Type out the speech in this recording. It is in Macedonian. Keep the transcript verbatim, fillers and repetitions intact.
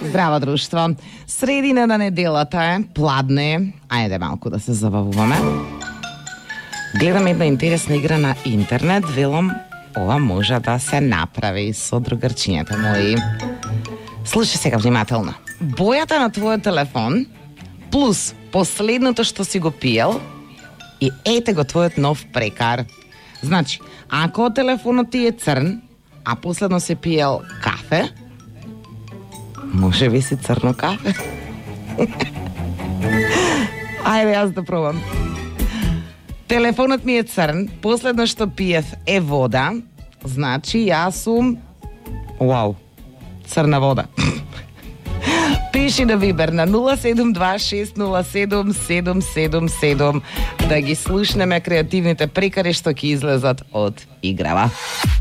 Здраво, друштво. Средина на неделата е, пладне е. Ајде малку да се забавуваме. Гледам една интересна игра на интернет, велам, ова може да се направи со другарчињата мои. Слушај сега внимателно. Бојата на твојот телефон плюс последното што си го пиел и ете го твојот нов прекар. Значи, ако телефонот ти е црн, а последно си пиел кафе, може би си црно кафе. Ајде јас да пробам. Телефонот ми е црн, последно што пиев е вода, значи јас сум вау, црна вода. Пиши на Вибер на нула седум два шест нула седум седум седум седум да ги слушнеме креативните прекари што ќе излезат од играва.